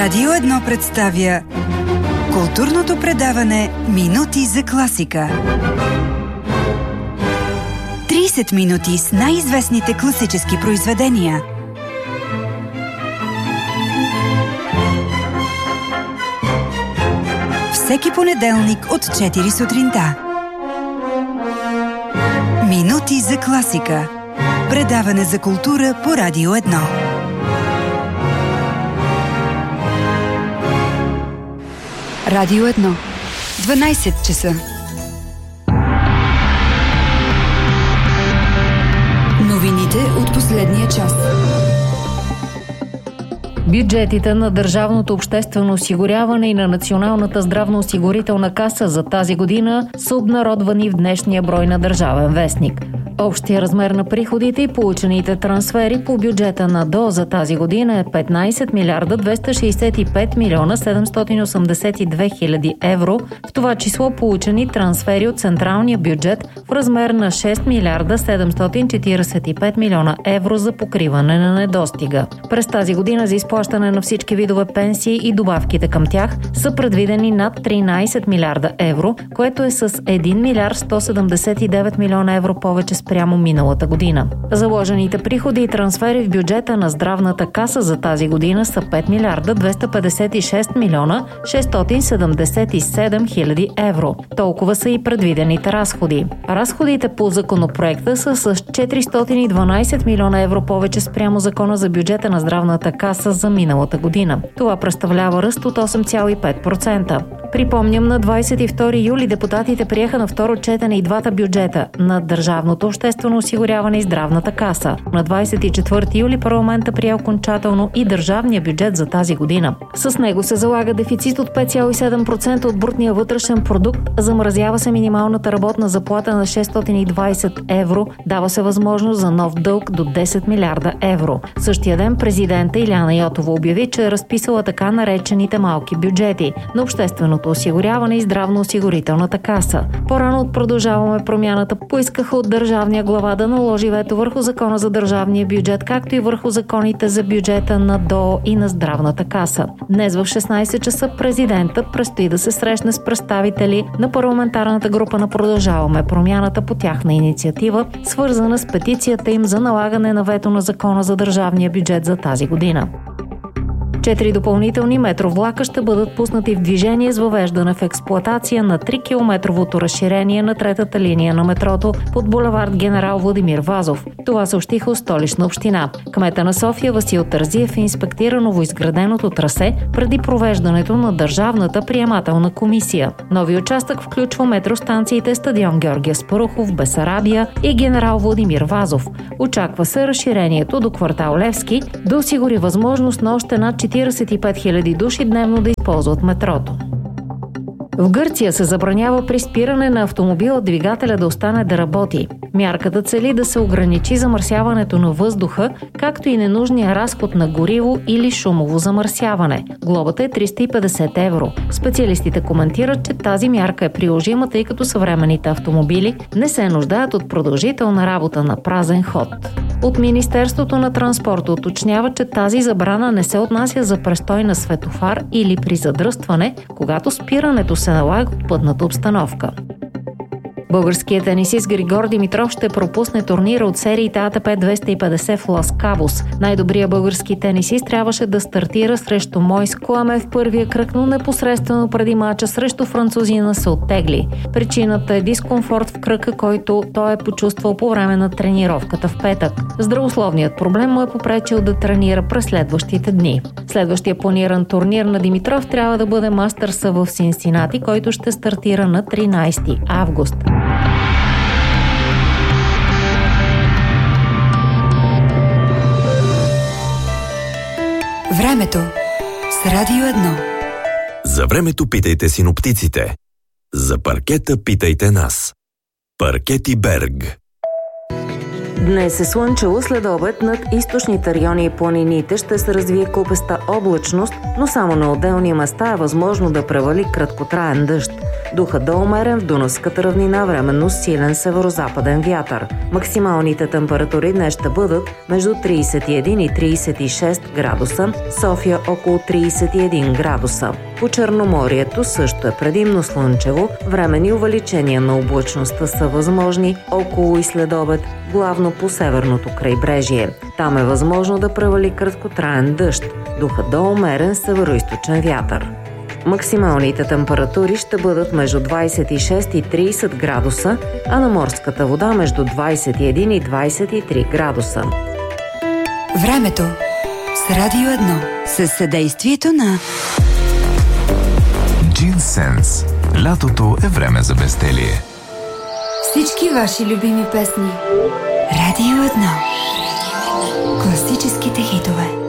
Радио 1 представя културното предаване Минути за класика. 30 минути с най-известните класически произведения. Всеки понеделник от 4 сутринта. Минути за класика. Предаване за култура по Радио 1. Радио 1. 12 часа. Новините от последния час. Бюджетите на Държавното обществено осигуряване и на Националната здравноосигурителна каса за тази година са обнародвани в днешния брой на Държавен вестник. Общия размер на приходите и получените трансфери по бюджета на ДОО за тази година е 15 милиарда 265 милиона 782 хиляди евро, в това число получени трансфери от централния бюджет в размер на 6 милиарда 745 милиона евро за покриване на недостига. През тази година за изплащане на всички видове пенсии и добавките към тях са предвидени над 13 милиарда евро, което е с 1 милиард 179 милиона евро повече спрямо миналата година. Заложените приходи и трансфери в бюджета на Здравната каса за тази година са 5 милиарда 256 милиона 677 хиляди евро. Толкова са и предвидените разходи. Разходите по законопроекта са с 412 милиона евро повече спрямо Закона за бюджета на Здравната каса за миналата година. Това представлява ръст от 8,5%. Припомням, на 22 юли депутатите приеха на второ четене и двата бюджета на Държавното обществено осигуряване и Здравната каса. На 24 юли парламента прие окончателно и държавния бюджет за тази година. С него се залага дефицит от 5,7% от брутния вътрешен продукт, замразява се минималната работна заплата на 620 евро, дава се възможност за нов дълг до 10 милиарда евро. Същия ден президента Илияна Йотова обяви, че е разписала така наречените малки бюджети на общественото осигуряване и здравноосигурителната каса. По-рано от Продължаваме промяната поискаха от държавния глава да наложи вето върху Закона за държавния бюджет, както и върху законите за бюджета на ДОО и на Здравната каса. Днес в 16 часа президента предстои да се срещне с представители на парламентарната група на Продължаваме промяната по тяхна инициатива, свързана с петицията им за налагане на вето на Закона за държавния бюджет за тази година. 4 допълнителни метровлака ще бъдат пуснати в движение с въвеждане в експлоатация на 3-километровото разширение на третата линия на метрото под булевард Генерал Владимир Вазов. Това съобщиха от Столична община. Кмета на София Васил Терзиев инспектира новоизграденото трасе преди провеждането на Държавната приемателна комисия. Нови участък включва метростанциите стадион Георги Аспарухов, Бесарабия и Генерал Владимир Вазов. Очаква се разширението до квартал Левски да осигури възможност на още над 45 000 души дневно да използват метрото. В Гърция се забранява при спиране на автомобила двигателя да остане да работи. Мярката цели да се ограничи замърсяването на въздуха, както и ненужния разход на гориво или шумово замърсяване. Глобата е 350 евро. Специалистите коментират, че тази мярка е приложима, тъй като съвременните автомобили не се нуждаят от продължителна работа на празен ход. От Министерството на транспорта уточнява, че тази забрана не се отнася за престой на светофар или при задръстване, когато спирането се налага от пътната обстановка. Българският тенисист Григор Димитров ще пропусне турнира от сериите АТП 250 в Лас Кабос. Най-добрият български тенисист трябваше да стартира срещу Мойс Кламе в първия кръг, но непосредствено преди мача срещу французина се оттегли. Причината е дискомфорт в кръка, който той е почувствал по време на тренировката в петък. Здравословният проблем му е попречил да тренира през следващите дни. Следващия планиран турнир на Димитров трябва да бъде Мастърса в Синсинати, който ще стартира на 13 август. Времето с Радио 1. За времето питайте синоптиците. За паркета питайте нас. Паркети Берг. Днес е слънчево, след обед над източните райони и планините ще се развие купеста облачност, но само на отделни места е възможно да превали краткотраен дъжд. Духът да умерен в Дунавската равнина, временно силен северозападен вятър. Максималните температури днес ще бъдат между 31 и 36 градуса, София около 31 градуса. По Черноморието също е предимно слънчево, временни увеличения на облачността са възможни около и след обед, главно по северното крайбрежие. Там е възможно да превали краткотраен дъжд, духът да умерен североизточен вятър. Максималните температури ще бъдат между 26 и 30 градуса, а на морската вода между 21 и 23 градуса. Времето с Радио 1 със съдействието на Джинсенс. Лятото е време за безделие. Всички ваши любими песни. Радио 1. Класическите хитове.